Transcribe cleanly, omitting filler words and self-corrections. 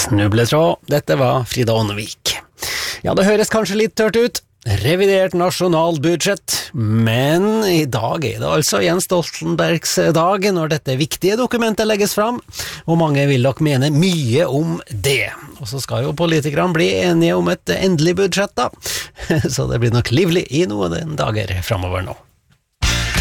Snubletråd, dette var Frida Ånnevik. Ja, det høres kanskje litt tørt ut. Revidert nasjonalbudsjett, men i dag det altså Jens Stoltenbergs dag når dette viktige dokumentet legges fram, og mange vil nok mene mye om det. Og så skal jo politikerne bli enige om et endelig budsjett da, så det blir nok livlig i noen dager fremover nå.